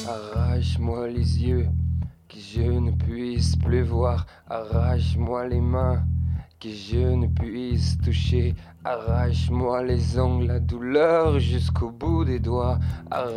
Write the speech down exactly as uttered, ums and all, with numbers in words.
Arrache-moi les yeux, que je ne puisse plus voir. Arrache-moi les mains, que je ne puisse toucher. Arrache-moi les ongles, la douleur jusqu'au bout des doigts. Arrache